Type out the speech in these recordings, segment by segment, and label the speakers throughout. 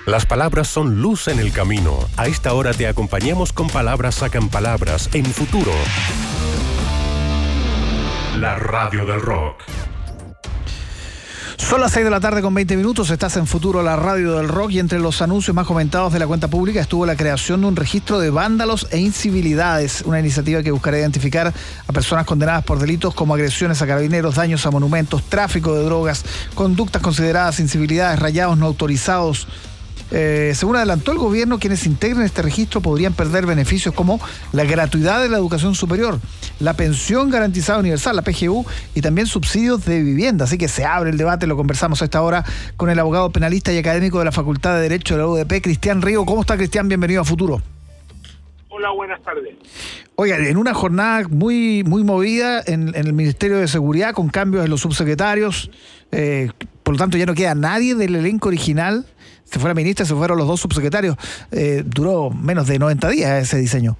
Speaker 1: Las palabras son luz en el camino. A esta hora te acompañamos con Palabras Sacan Palabras en Futuro. La radio del rock.
Speaker 2: Son las 6 de la tarde con 20 minutos, estás en Futuro, la radio del rock, y entre los anuncios más comentados de la cuenta pública estuvo la creación de un registro de vándalos e incivilidades, una iniciativa que buscará identificar a personas condenadas por delitos como agresiones a carabineros, daños a monumentos, tráfico de drogas, conductas consideradas incivilidades, rayados no autorizados. Según adelantó el gobierno, quienes integren este registro podrían perder beneficios como la gratuidad de la educación superior, la pensión garantizada universal, la PGU, y también subsidios de vivienda. Así que se abre el debate, lo conversamos a esta hora con el abogado penalista y académico de la Facultad de Derecho de la UDP, Cristian Rigo. ¿Cómo está, Cristian? Bienvenido a Futuro.
Speaker 3: Hola, buenas tardes.
Speaker 2: Oigan, en una jornada muy movida en el Ministerio de Seguridad, con cambios en los subsecretarios, por lo tanto ya no queda nadie del elenco original. Se fue la ministra, se fueron los dos subsecretarios. Duró menos de 90 días ese diseño.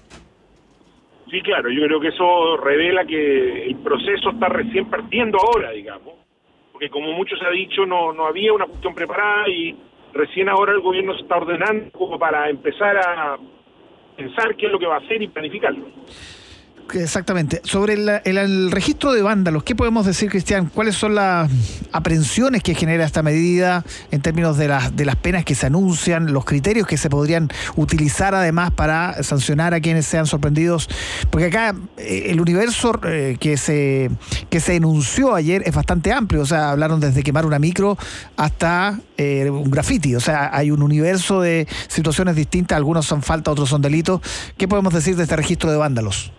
Speaker 3: Sí, claro, yo creo que eso revela que el proceso está recién partiendo ahora, digamos, porque como mucho se ha dicho, no había una cuestión preparada y recién ahora el gobierno se está ordenando como para empezar a pensar qué es lo que va a hacer y planificarlo.
Speaker 2: Exactamente. Sobre el registro de vándalos, ¿qué podemos decir, Cristian? ¿Cuáles son las aprehensiones que genera esta medida en términos de las penas que se anuncian, los criterios que se podrían utilizar además para sancionar a quienes sean sorprendidos? Porque acá el universo que se enunció ayer es bastante amplio. O sea, hablaron desde quemar una micro hasta un graffiti. O sea, hay un universo de situaciones distintas. Algunos son falta, otros son delitos. ¿Qué podemos decir de este registro de vándalos?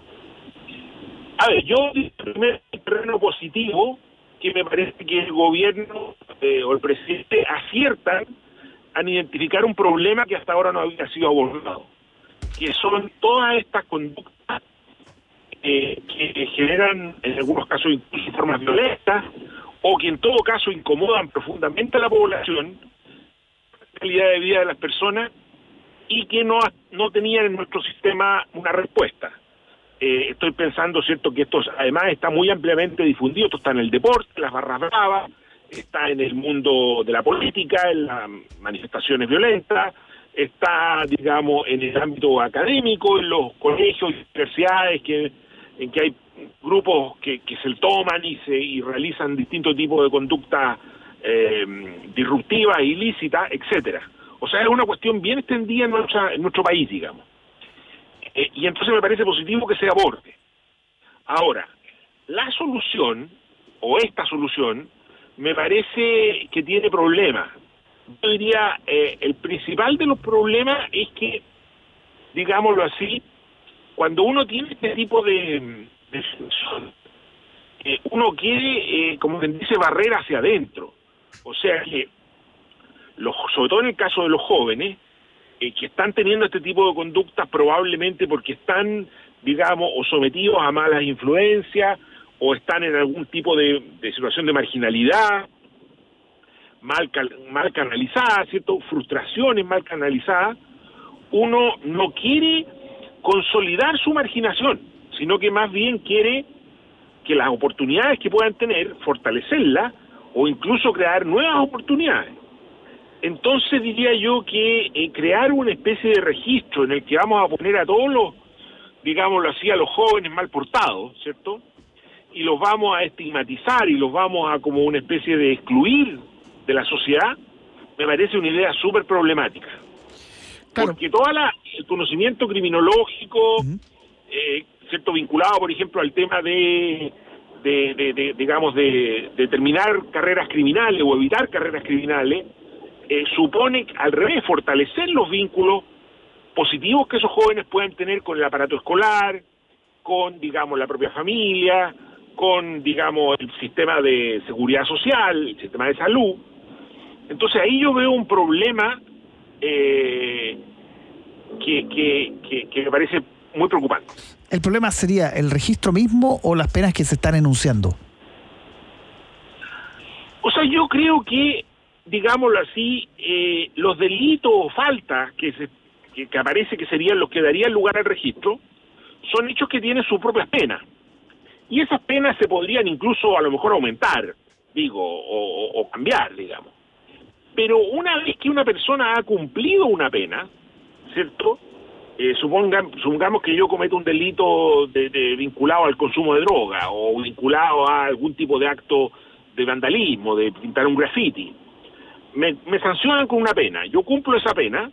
Speaker 3: A ver, yo primero el terreno positivo, que me parece que el gobierno o el presidente aciertan en identificar un problema que hasta ahora no había sido abordado, que son todas estas conductas que generan en algunos casos incluso formas violentas o que en todo caso incomodan profundamente a la población, la calidad de vida de las personas, y que no tenían en nuestro sistema una respuesta. Estoy pensando, cierto, que esto además está muy ampliamente difundido. Esto está en el deporte, en las barras bravas, está en el mundo de la política, en las manifestaciones violentas, está, digamos, en el ámbito académico, en los colegios y universidades, en que hay grupos que se toman y realizan distintos tipos de conductas disruptivas, ilícitas, etcétera. O sea, es una cuestión bien extendida en nuestro país, digamos. Y entonces me parece positivo que se aborde. Ahora, la solución, o esta solución, me parece que tiene problemas. Yo diría, el principal de los problemas es que, digámoslo así, cuando uno tiene este tipo de solución, uno quiere, como quien dice, barrer hacia adentro. O sea que, sobre todo en el caso de los jóvenes, que están teniendo este tipo de conductas probablemente porque están, digamos, o sometidos a malas influencias, o están en algún tipo de situación de marginalidad, mal canalizada, ¿cierto? Frustraciones mal canalizadas. Uno no quiere consolidar su marginación, sino que más bien quiere que las oportunidades que puedan tener, fortalecerlas, o incluso crear nuevas oportunidades. Entonces diría yo que crear una especie de registro en el que vamos a poner a todos los, digámoslo así, a los jóvenes mal portados, ¿cierto? Y los vamos a estigmatizar y los vamos a como una especie de excluir de la sociedad, me parece una idea súper problemática. Claro. Porque todo el conocimiento criminológico, ¿cierto? Vinculado, por ejemplo, al tema de terminar carreras criminales o evitar carreras criminales, supone, al revés, fortalecer los vínculos positivos que esos jóvenes pueden tener con el aparato escolar, con, digamos, la propia familia, con, digamos, el sistema de seguridad social, el sistema de salud. Entonces ahí yo veo un problema que me parece muy preocupante.
Speaker 2: ¿El problema sería el registro mismo o las penas que se están enunciando?
Speaker 3: O sea, yo creo que, digámoslo así, los delitos o faltas que aparece que serían los que darían lugar al registro, son hechos que tienen sus propias penas. Y esas penas se podrían incluso a lo mejor aumentar, digo, o cambiar, digamos. pero una vez que una persona ha cumplido una pena, ¿cierto? Supongamos que yo cometo un delito vinculado al consumo de droga o vinculado a algún tipo de acto de vandalismo, de pintar un graffiti. Me sancionan con una pena. Yo cumplo esa pena.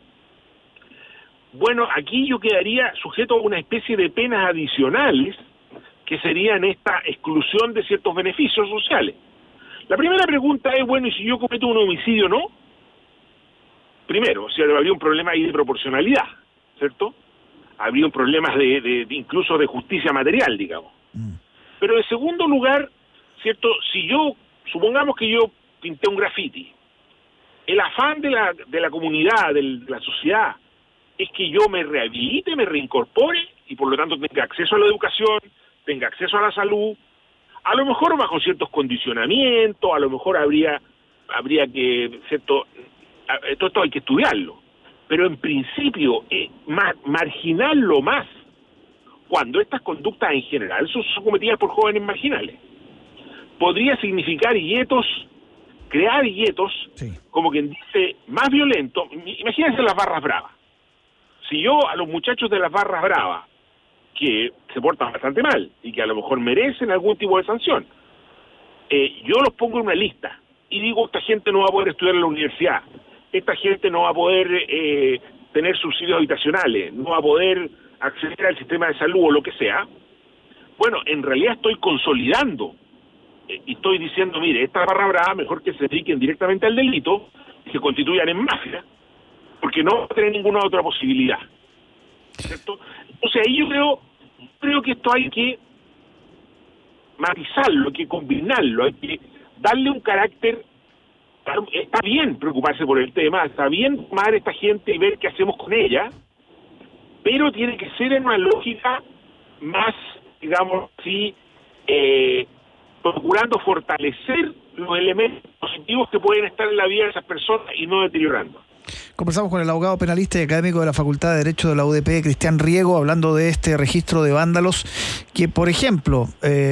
Speaker 3: Bueno, aquí yo quedaría sujeto a una especie de penas adicionales que serían esta exclusión de ciertos beneficios sociales. La primera pregunta es, bueno, ¿y si yo cometo un homicidio, no? Primero, si habría un problema ahí de proporcionalidad, ¿cierto? Habría un problema incluso de justicia material, digamos. Pero en segundo lugar, ¿cierto? Si yo, supongamos que yo pinté un graffiti, el afán de la comunidad, de la sociedad, es que yo me rehabilite, me reincorpore y por lo tanto tenga acceso a la educación, tenga acceso a la salud, a lo mejor bajo ciertos condicionamientos, a lo mejor habría que, ¿cierto? Todo esto hay que estudiarlo, pero en principio marginarlo más cuando estas conductas en general son cometidas por jóvenes marginales. Podría significar crear guetos, sí, como quien dice, más violentos. Imagínense las barras bravas. Si yo a los muchachos de las barras bravas, que se portan bastante mal y que a lo mejor merecen algún tipo de sanción, yo los pongo en una lista y digo, esta gente no va a poder estudiar en la universidad, esta gente no va a poder tener subsidios habitacionales, no va a poder acceder al sistema de salud o lo que sea. Bueno, en realidad estoy consolidando y estoy diciendo, mire, esta barra brava mejor que se dediquen directamente al delito y se constituyan en mafia, porque no va a tener ninguna otra posibilidad, ¿cierto? Entonces ahí yo creo que esto hay que matizarlo, hay que combinarlo, hay que darle un carácter. Está bien preocuparse por el tema, está bien tomar a esta gente y ver qué hacemos con ella, pero tiene que ser en una lógica más, digamos así, procurando fortalecer los elementos positivos que pueden estar en la vida de esas personas y no deteriorando.
Speaker 2: Conversamos con el abogado penalista y académico de la Facultad de Derecho de la UDP, Cristian Riego, hablando de este registro de vándalos que, por ejemplo,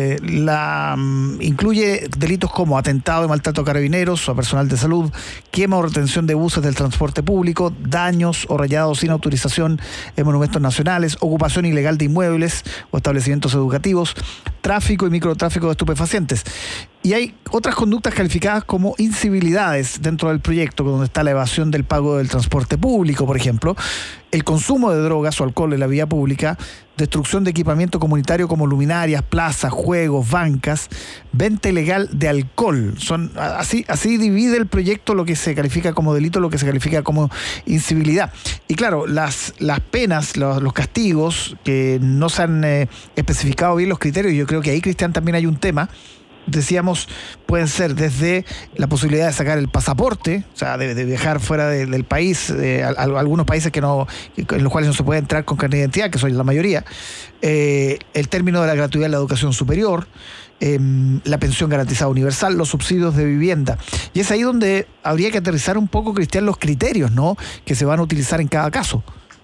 Speaker 2: incluye delitos como atentado y maltrato a carabineros o a personal de salud, quema o retención de buses del transporte público, daños o rayados sin autorización en monumentos nacionales, ocupación ilegal de inmuebles o establecimientos educativos, tráfico y microtráfico de estupefacientes. Y hay otras conductas calificadas como incivilidades dentro del proyecto, donde está la evasión del pago del transporte público, por ejemplo, el consumo de drogas o alcohol en la vía pública, destrucción de equipamiento comunitario como luminarias, plazas, juegos, bancas, venta ilegal de alcohol. Así divide el proyecto lo que se califica como delito, lo que se califica como incivilidad. Y claro, las penas, los castigos, que no se han especificado bien los criterios, yo creo que ahí, Cristian, también hay un tema. Decíamos, pueden ser desde la posibilidad de sacar el pasaporte, o sea, de viajar fuera del país, algunos países en los cuales no se puede entrar con carnet de identidad, que son la mayoría, el término de la gratuidad de la educación superior, la pensión garantizada universal, los subsidios de vivienda. Y es ahí donde habría que aterrizar un poco, Cristian, los criterios, ¿no?, que se van a utilizar en cada caso.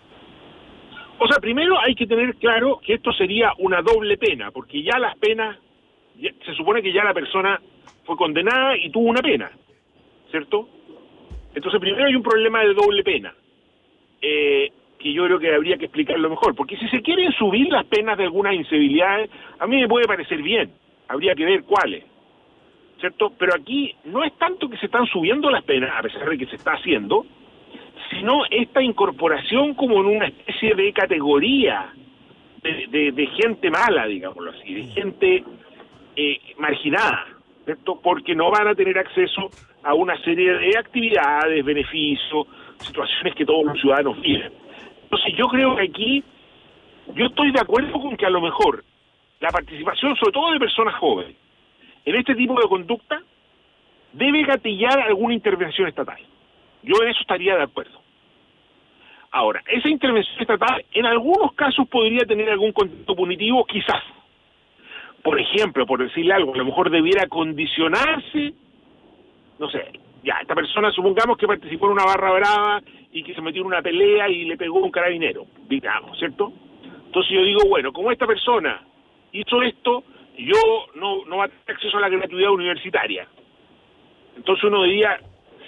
Speaker 3: O sea, primero hay que tener claro que esto sería una doble pena, porque ya las penas, se supone que ya la persona fue condenada y tuvo una pena, ¿cierto? Entonces primero hay un problema de doble pena, que yo creo que habría que explicarlo mejor, porque si se quieren subir las penas de algunas incivilidades, a mí me puede parecer bien, habría que ver cuáles, ¿cierto? Pero aquí no es tanto que se están subiendo las penas, a pesar de que se está haciendo, sino esta incorporación como en una especie de categoría de gente mala, digámoslo así, de gente marginada, ¿cierto? Porque no van a tener acceso a una serie de actividades, beneficios, situaciones que todos los ciudadanos viven. Entonces yo creo que aquí, yo estoy de acuerdo con que a lo mejor la participación, sobre todo de personas jóvenes, en este tipo de conducta, debe gatillar alguna intervención estatal. Yo en eso estaría de acuerdo. Ahora, esa intervención estatal en algunos casos podría tener algún contexto punitivo, quizás. Por ejemplo, por decirle algo, a lo mejor debiera condicionarse, no sé, ya, esta persona supongamos que participó en una barra brava y que se metió en una pelea y le pegó un carabinero, digamos, ¿cierto? Entonces yo digo, bueno, como esta persona hizo esto, yo no va a tener acceso a la gratuidad universitaria. Entonces uno diría,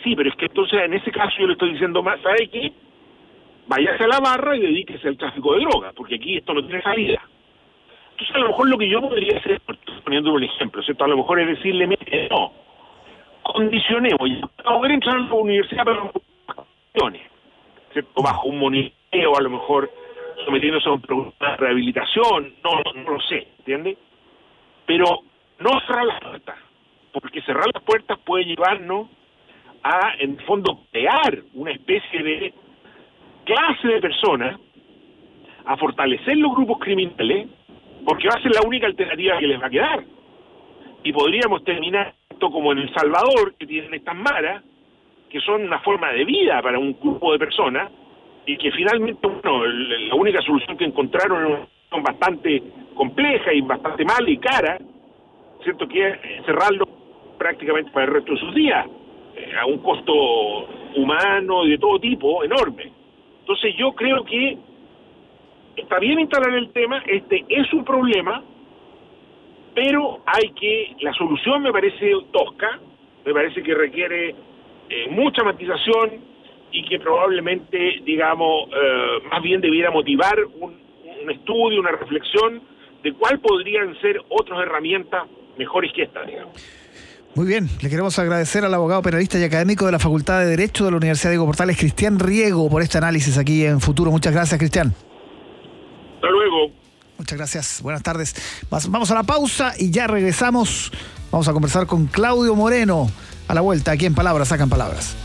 Speaker 3: Sí, pero es que entonces en ese caso yo le estoy diciendo más, ¿sabe qué? Váyase a la barra y dedíquese al tráfico de drogas, porque aquí esto no tiene salida. Entonces a lo mejor lo que yo podría hacer, poniendo un ejemplo, ¿cierto? A lo mejor es decirle, mire, no, condicionemos, ya no poder entrar a la universidad para las condiciones, ¿cierto? Bajo un monitoreo, a lo mejor sometiéndose a un programa de rehabilitación, no lo sé, ¿entiendes? Pero no cerrar las puertas, porque cerrar las puertas puede llevarnos a, en el fondo, crear una especie de clase de personas, a fortalecer los grupos criminales, porque va a ser la única alternativa que les va a quedar. Y podríamos terminar esto como en El Salvador, que tienen estas maras, que son una forma de vida para un grupo de personas, y que finalmente, bueno, la única solución que encontraron es una solución bastante compleja y bastante mala y cara, ¿cierto? Que es cerrarlo prácticamente para el resto de sus días, a un costo humano y de todo tipo enorme. Entonces yo creo que está bien instalar el tema, este es un problema, pero la solución me parece tosca, me parece que requiere mucha matización y que probablemente, digamos, más bien debiera motivar un estudio, una reflexión de cuál podrían ser otras herramientas mejores que esta, digamos.
Speaker 2: Muy bien, le queremos agradecer al abogado penalista y académico de la Facultad de Derecho de la Universidad Diego Portales, Cristian Riego, por este análisis aquí en Futuro. Muchas gracias, Cristian.
Speaker 3: Hasta luego.
Speaker 2: Muchas gracias, buenas tardes. Vamos a la pausa y ya regresamos. Vamos a conversar con Claudio Moreno a la vuelta, aquí en Palabras Sacan Palabras.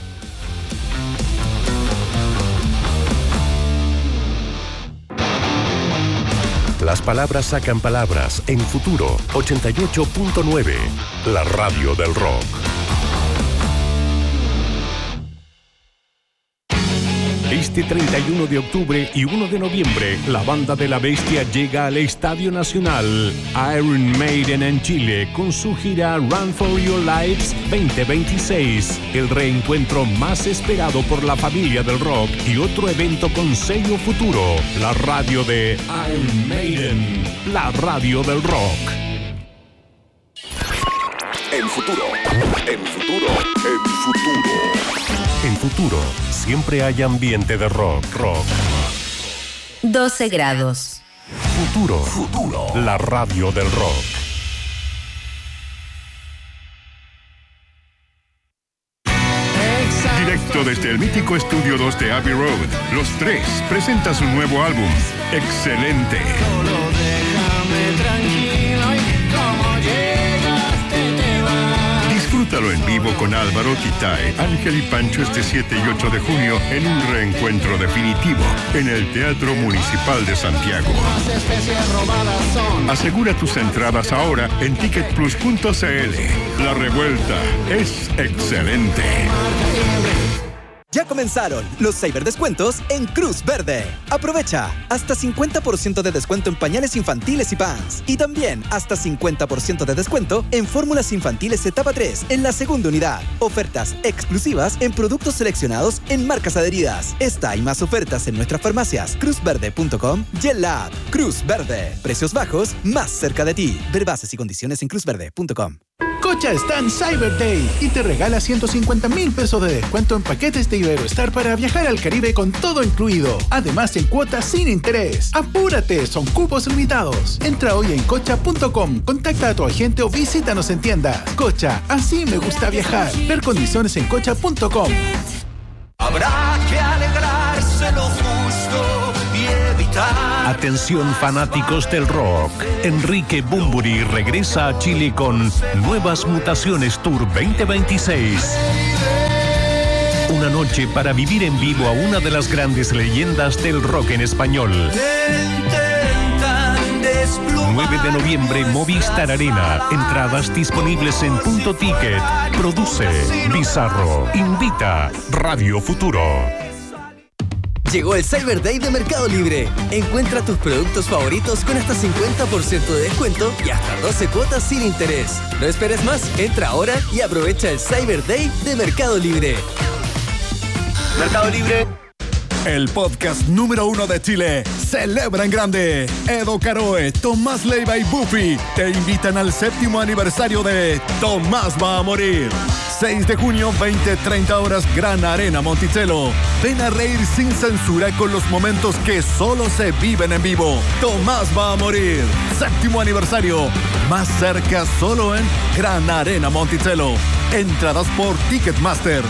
Speaker 1: Las palabras sacan palabras en Futuro 88.9, la radio del rock. Este 31 de octubre y 1 de noviembre, la Banda de la Bestia llega al Estadio Nacional Iron Maiden en Chile con su gira Run for Your Lives 2026, el reencuentro más esperado por la familia del rock y otro evento con sello Futuro, la radio de Iron Maiden, la radio del rock.
Speaker 4: En Futuro, en Futuro, en Futuro.
Speaker 1: En Futuro, siempre hay ambiente de rock.
Speaker 5: 12 grados.
Speaker 1: Futuro, la radio del rock.
Speaker 6: Directo desde el mítico Estudio 2 de Abbey Road, Los Tres presenta su nuevo álbum, Excelente.
Speaker 7: Solo déjame tranquilo y como llegaste te vas.
Speaker 6: Disfrútalo en vivo con Álvaro, Titae, Ángel y Pancho este 7 y 8 de junio en un reencuentro definitivo en el Teatro Municipal de Santiago.
Speaker 7: Las especies robadas son.
Speaker 6: Asegura tus entradas ahora en ticketplus.cl. La revuelta es excelente.
Speaker 8: Ya comenzaron los ciberdescuentos en Cruz Verde. Aprovecha hasta 50% de descuento en pañales infantiles y pants. Y también hasta 50% de descuento en fórmulas infantiles etapa 3 en la segunda unidad. Ofertas exclusivas en productos seleccionados en marcas adheridas. Esta y más ofertas en nuestras farmacias cruzverde.com y en la app Cruz Verde. Precios bajos más cerca de ti. Ver bases y condiciones en cruzverde.com.
Speaker 9: Cocha está en Cyber Day y te regala 150,000 pesos de descuento en paquetes de Iberostar para viajar al Caribe con todo incluido. Además, en cuotas sin interés. ¡Apúrate! Son cupos limitados. Entra hoy en cocha.com, contacta a tu agente o visítanos en tienda. Cocha, así me gusta viajar. Ver condiciones en cocha.com.
Speaker 7: Habrá que alegrarse lo justo y evitar.
Speaker 1: Atención fanáticos del rock. Enrique Bunbury regresa a Chile con Nuevas Mutaciones Tour 2026. Una noche para vivir en vivo a una de las grandes leyendas del rock en español. 9 de noviembre, Movistar Arena. Entradas disponibles en Punto Ticket. Produce Bizarro. Invita Radio Futuro.
Speaker 8: Llegó el Cyber Day de Mercado Libre. Encuentra tus productos favoritos con hasta 50% de descuento y hasta 12 cuotas sin interés. No esperes más, entra ahora y aprovecha el Cyber Day de Mercado Libre. Mercado Libre.
Speaker 10: El podcast número 1 de Chile celebra en grande. Edo Caroe, Tomás Leiva y Buffy te invitan al 7º aniversario de Tomás va a morir. 6 de junio, 20-30 horas, Gran Arena Monticello. Ven a reír sin censura con los momentos que solo se viven en vivo. Tomás va a morir. 7º aniversario. Más cerca solo en Gran Arena Monticello. Entradas por Ticketmaster.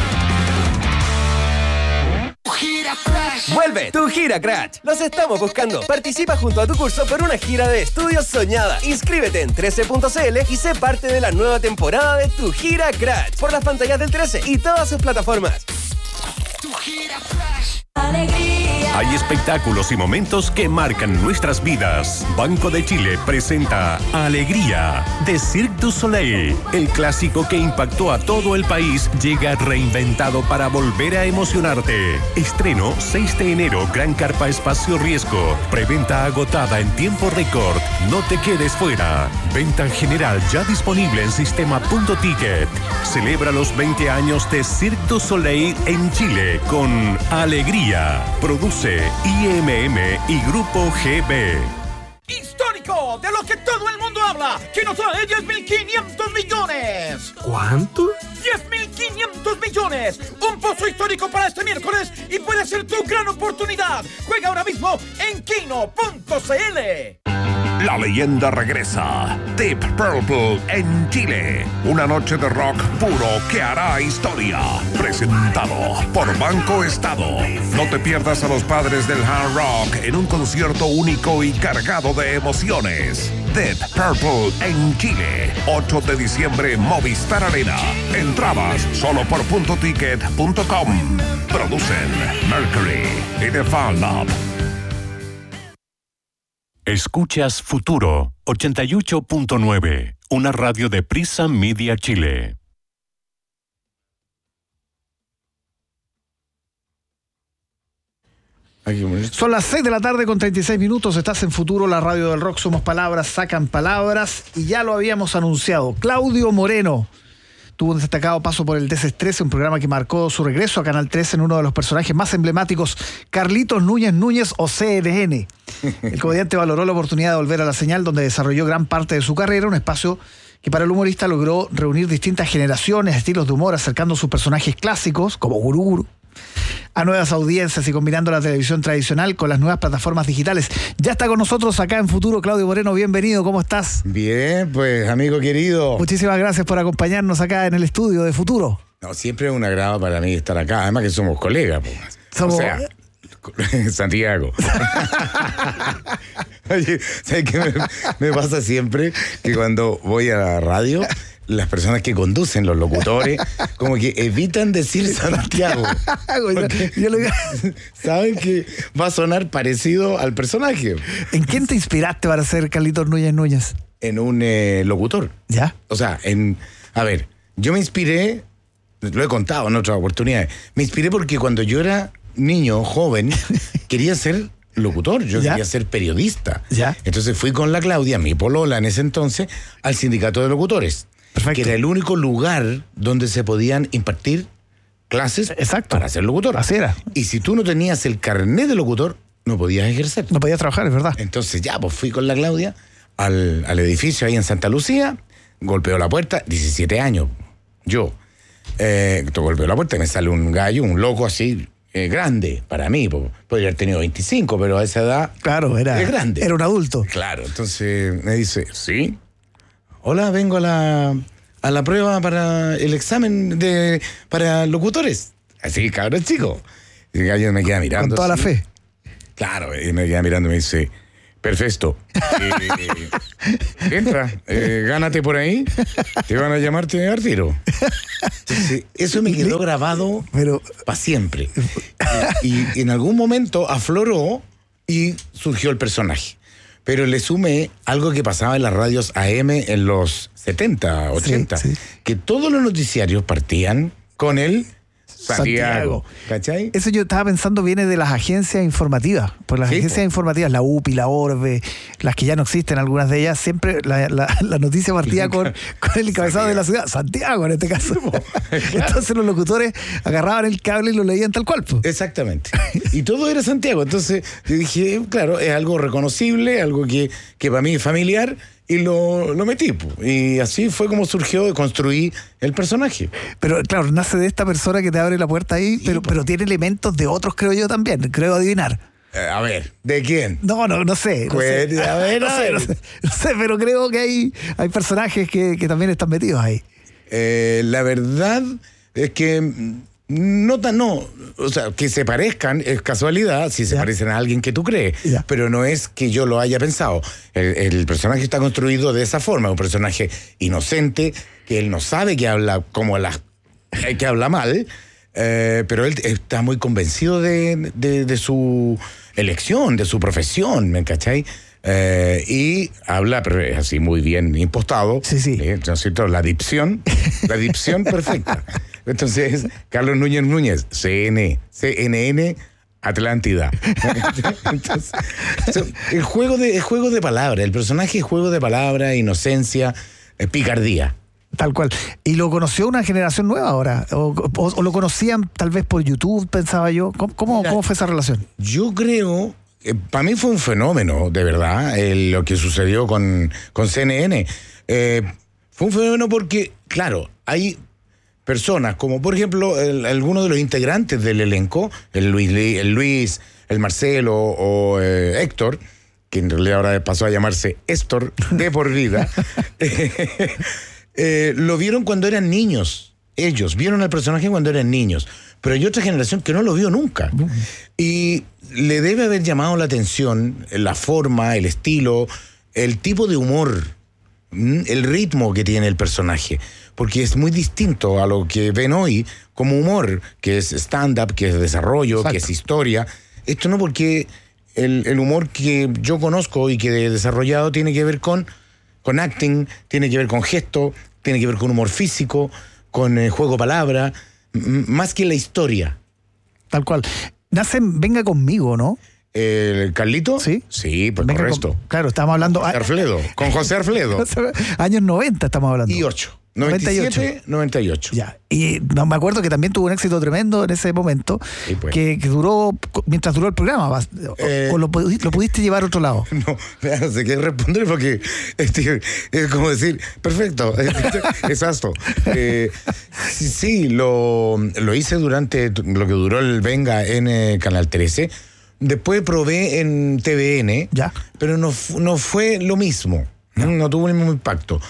Speaker 5: Vuelve tu Gira Crash. Los estamos buscando. Participa junto a tu curso por una gira de estudios soñada. Inscríbete en 13.cl y sé parte de la nueva temporada de tu Gira Crash por las pantallas del 13 y todas sus plataformas.
Speaker 7: Tu Gira Crash. Alegría.
Speaker 1: Hay espectáculos y momentos que marcan nuestras vidas. Banco de Chile presenta Alegría de Cirque du Soleil. El clásico que impactó a todo el país llega reinventado para volver a emocionarte. Estreno 6 de enero, Gran Carpa Espacio Riesgo. Preventa agotada en tiempo récord. No te quedes fuera. Venta general ya disponible en sistema.ticket. Celebra los 20 años de Cirque du Soleil en Chile con Alegría. Produce IMM y Grupo GB.
Speaker 11: Histórico, de lo que todo el mundo habla, que nos trae 10.500 millones.
Speaker 12: ¿Cuánto?
Speaker 11: 10.500 millones. Un pozo histórico para este miércoles y puede ser tu gran oportunidad. Juega ahora mismo en kino.cl.
Speaker 13: La leyenda regresa. Deep Purple en Chile. Una noche de rock puro que hará historia. Presentado por Banco Estado. No te pierdas a los padres del hard rock en un concierto único y cargado de emociones. Deep Purple en Chile. 8 de diciembre, Movistar Arena. Entradas solo por .ticket.com. Producen Mercury y The Fan Lab.
Speaker 1: Escuchas Futuro 88.9, una radio de Prisa Media Chile.
Speaker 2: Son las 6 de la tarde con 36 minutos. Estás en Futuro, la radio del rock. Somos palabras, sacan palabras. Y ya lo habíamos anunciado. Claudio Moreno tuvo un destacado paso por el Desestrés, un programa que marcó su regreso a Canal 13 en uno de los personajes más emblemáticos, Carlitos Núñez o CNN. El comediante valoró la oportunidad de volver a la señal, donde desarrolló gran parte de su carrera, un espacio que para el humorista logró reunir distintas generaciones, estilos de humor, acercando sus personajes clásicos, como Gurú Gurú, a nuevas audiencias y combinando la televisión tradicional con las nuevas plataformas digitales. Ya está con nosotros acá en Futuro Claudio Moreno, bienvenido, ¿cómo estás?
Speaker 14: Bien, pues amigo querido.
Speaker 2: Muchísimas gracias por acompañarnos acá en el estudio de Futuro.
Speaker 14: No, siempre es un agrado para mí estar acá, además que somos colegas.
Speaker 2: Somos...
Speaker 14: O sea, Santiago. Oye, ¿sabes qué me pasa siempre? Que cuando voy a la radio, las personas que conducen, los locutores, como que evitan decir Santiago. Saben que va a sonar parecido al personaje.
Speaker 2: ¿En quién te inspiraste para ser Carlitos Núñez?
Speaker 14: En un locutor.
Speaker 2: ¿Ya?
Speaker 14: O sea, a ver, yo me inspiré, lo he contado en otras oportunidades, me inspiré porque cuando yo era niño, joven, quería ser locutor, yo quería ser periodista.
Speaker 2: ¿Ya?
Speaker 14: Entonces fui con la Claudia, mi polola en ese entonces, al sindicato de locutores. Perfecto. Que era el único lugar donde se podían impartir clases para ser locutor.
Speaker 2: Así era.
Speaker 14: Y si tú no tenías el carnet de locutor, no podías ejercer.
Speaker 2: No podías trabajar, es verdad.
Speaker 14: Entonces pues fui con la Claudia al edificio ahí en Santa Lucía, golpeó la puerta, 17 años, yo. Golpeó la puerta y me sale un gallo, un loco así, grande para mí, podría haber tenido 25, pero a esa edad
Speaker 2: es grande. Era un adulto.
Speaker 14: Claro, entonces me dice, ¿sí? Hola, vengo a la prueba para el examen para locutores. Así, cabrón chico. Y el gallo me queda mirando.
Speaker 2: Con toda
Speaker 14: así.
Speaker 2: la fe.
Speaker 14: Claro, y me queda mirando y me dice, perfecto. Entra, gánate por ahí, te van a llamarte al tiro. Entonces, eso me quedó grabado para siempre. Y en algún momento afloró y surgió el personaje. Pero le sumé algo que pasaba en las radios AM en los 70, 80, que todos los noticiarios partían con el Santiago. ¿Cachai?
Speaker 2: Eso yo estaba pensando viene de las agencias informativas. Por las agencias informativas, la UPI, la Orbe, las que ya no existen, algunas de ellas, siempre la noticia partía con el encabezado de la ciudad, Santiago en este caso. Entonces los locutores agarraban el cable y lo leían tal cual.
Speaker 14: Exactamente. Y todo era Santiago. Entonces yo dije, claro, es algo reconocible, algo que para mí es familiar. y lo metí. Y así fue como surgió, construí el personaje.
Speaker 2: Pero claro, nace de esta persona que te abre la puerta ahí, pero tiene elementos de otros, creo yo también, creo adivinar.
Speaker 14: A ver, ¿de quién?
Speaker 2: No sé.
Speaker 14: A ver.
Speaker 2: No sé, pero creo que hay personajes que también están metidos ahí.
Speaker 14: La verdad es que no, o sea, que se parezcan es casualidad si se parecen a alguien que tú crees, pero no es que yo lo haya pensado. El personaje está construido de esa forma, un personaje inocente, que él no sabe que habla que habla mal, pero él está muy convencido de su elección, de su profesión, ¿me cachai? Y habla pero así muy bien impostado.
Speaker 2: Sí.
Speaker 14: ¿No es cierto? La dicción perfecta. Entonces, Carlos Núñez, CNN, Atlántida. Entonces, el juego de palabras, el personaje es juego de palabras, inocencia, picardía.
Speaker 2: Tal cual. ¿Y lo conoció una generación nueva ahora? ¿O lo conocían tal vez por YouTube, pensaba yo? ¿Cómo fue esa relación?
Speaker 14: Yo creo, para mí fue un fenómeno, de verdad, lo que sucedió con CNN. Fue un fenómeno porque, claro, hay personas como, por ejemplo, algunos de los integrantes del elenco, el Luis, el Marcelo o Héctor, que en realidad ahora pasó a llamarse Héctor de por vida, lo vieron cuando eran niños. Ellos vieron al personaje cuando eran niños, pero hay otra generación que no lo vio nunca. Y le debe haber llamado la atención la forma, el estilo, el tipo de humor, el ritmo que tiene el personaje, porque es muy distinto a lo que ven hoy como humor, que es stand-up, que es desarrollo, que es historia. Esto no, porque el humor que yo conozco y que he desarrollado tiene que ver con acting, tiene que ver con gesto, tiene que ver con humor físico, con juego palabra, más que la historia.
Speaker 2: Tal cual. Nace Venga Conmigo, ¿no?
Speaker 14: ¿Carlito? Sí, pues
Speaker 2: Venga
Speaker 14: correcto.
Speaker 2: Claro, estamos hablando...
Speaker 14: Con José Arfledo.
Speaker 2: Años 90 estamos hablando.
Speaker 14: Y 8. 97, 98.
Speaker 2: Ya. Y no, me acuerdo que también tuvo un éxito tremendo en ese momento, pues, que duró, mientras duró el programa, o lo pudiste llevar a otro lado.
Speaker 14: No sé qué responder porque es como decir, perfecto, exacto. Sí, lo hice durante lo que duró el Venga en Canal 13. Después probé en TVN, pero no fue lo mismo, no tuvo el mismo impacto.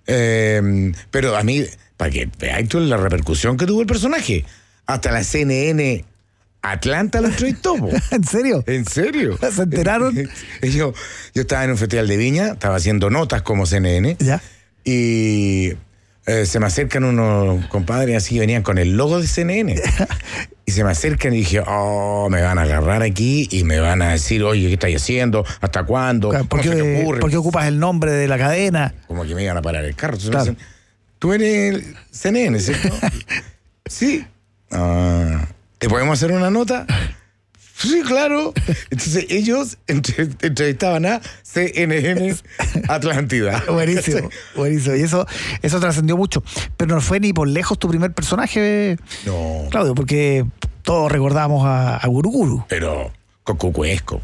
Speaker 14: Pero a mí, para que veáis tú la repercusión que tuvo el personaje, hasta la CNN Atlanta lo entrevistó.
Speaker 2: ¿En serio?
Speaker 14: ¿En serio?
Speaker 2: ¿Se enteraron?
Speaker 14: Yo estaba en un festival de Viña, estaba haciendo notas como CNN, y se me acercan unos compadres así que venían con el logo de CNN. Y se me acercan y dije, me van a agarrar aquí y me van a decir, oye, ¿qué estáis haciendo? ¿Hasta cuándo?
Speaker 2: ¿Por qué ocupas el nombre de la cadena?
Speaker 14: Como que me iban a parar el carro. Entonces me dicen, tú eres CNN, ¿cierto? Sí. ¿Te podemos hacer una nota? Sí, claro. Entonces ellos entrevistaban a CNN Atlántida.
Speaker 2: Buenísimo. Y eso trascendió mucho. Pero no fue ni por lejos tu primer personaje,
Speaker 14: no,
Speaker 2: Claudio, porque todos recordamos a Guruguru.
Speaker 14: Pero Cocuesco.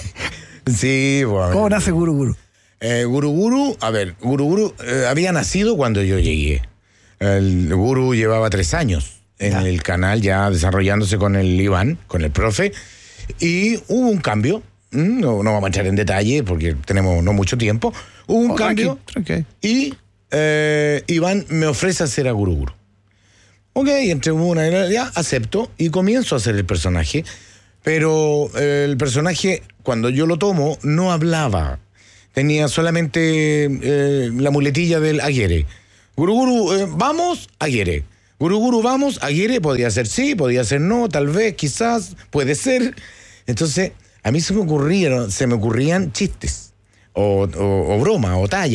Speaker 14: Sí, bueno.
Speaker 2: ¿Cómo nace Guruguru?
Speaker 14: Guruguru había nacido cuando yo llegué. El Guru llevaba 3 años en el canal ya desarrollándose con el Iván, con el profe. Y hubo un cambio, no vamos a entrar en detalle porque tenemos no mucho tiempo. Hubo un cambio y Iván me ofrece hacer a Guruguru. Ok, entre una y ya acepto y comienzo a hacer el personaje. Pero el personaje, cuando yo lo tomo, no hablaba. Tenía solamente la muletilla del aguere. Guruguru, vamos, aguere. Guruguru, vamos, aguere, podía ser sí, podía ser no, tal vez, quizás, puede ser. Entonces, a mí se me ocurrían chistes, o bromas, o tallas.